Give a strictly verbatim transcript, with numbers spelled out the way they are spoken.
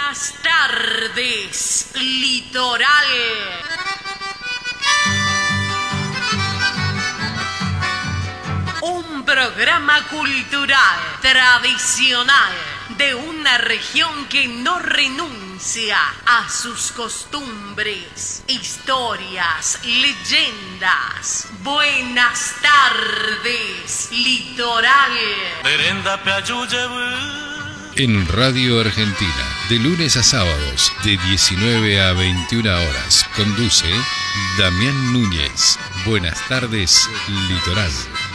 Buenas tardes, Litoral. Un programa cultural, tradicional, de una región que no renuncia a sus costumbres, historias, leyendas. Buenas tardes, Litoral. En Radio Argentina, de lunes a sábados, de diecinueve a veintiuna horas, conduce Damián Núñez. Buenas tardes, Litoral.